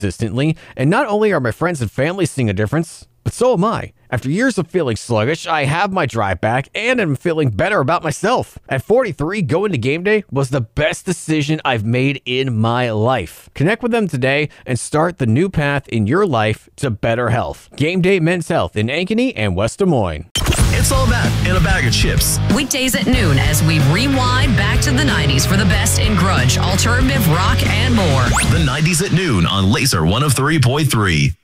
consistently, and not only are my friends and family seeing a difference, but so am I. After years of feeling sluggish, I have my drive back and am feeling better about myself. At 43, going to game day was the best decision I've made in my life. Connect with them today and start the new path in your life to better health. Game Day Men's Health in Ankeny and West Des Moines. It's all that and a bag of chips. Weekdays at noon as we rewind back to the 90s for the best in grunge, alternative rock, and more. The 90s at noon on Laser 103.3.